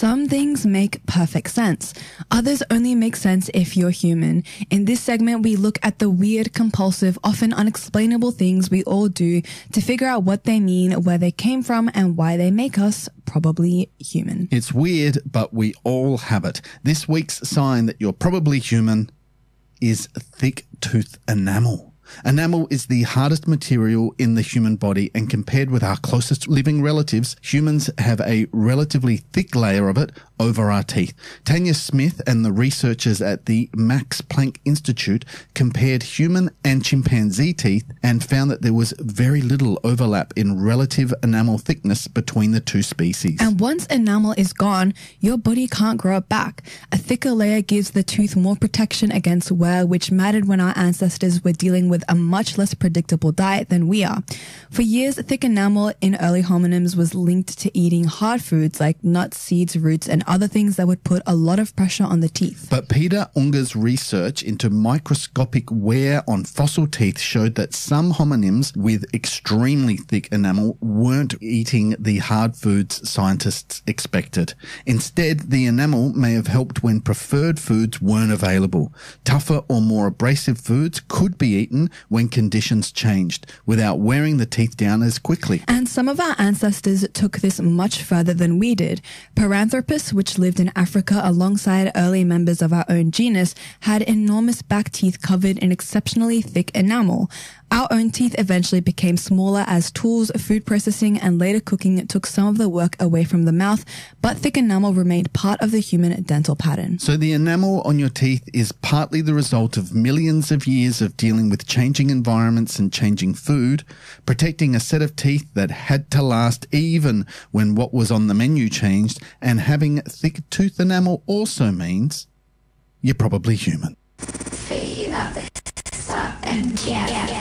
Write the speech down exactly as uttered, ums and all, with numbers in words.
Some things make perfect sense. Others only make sense if you're human. In this segment, we look at the weird, compulsive, often unexplainable things we all do to figure out what they mean, where they came from, and why they make us probably human. It's weird, but we all have it. This week's sign that you're probably human is thick tooth enamel. Enamel is the hardest material in the human body, and compared with our closest living relatives, humans have a relatively thick layer of it over our teeth. Tanya Smith and the researchers at the Max Planck Institute compared human and chimpanzee teeth and found that there was very little overlap in relative enamel thickness between the two species. And once enamel is gone, your body can't grow it back. A thicker layer gives the tooth more protection against wear, which mattered when our ancestors were dealing with a much less predictable diet than we are. For years, thick enamel in early hominins was linked to eating hard foods like nuts, seeds, roots, and other things that would put a lot of pressure on the teeth. But Peter Unger's research into microscopic wear on fossil teeth showed that some hominins with extremely thick enamel weren't eating the hard foods scientists expected. Instead, the enamel may have helped when preferred foods weren't available. Tougher or more abrasive foods could be eaten when conditions changed, without wearing the teeth down as quickly. And some of our ancestors took this much further than we did. Paranthropus, which lived in Africa alongside early members of our own genus, had enormous back teeth covered in exceptionally thick enamel. Our own teeth eventually became smaller as tools, food processing, and later cooking took some of the work away from the mouth, but thick enamel remained part of the human dental pattern. So the enamel on your teeth is partly the result of millions of years of dealing with changing environments and changing food, protecting a set of teeth that had to last even when what was on the menu changed, and having thick tooth enamel also means you're probably human. Feel up, stop and get, get.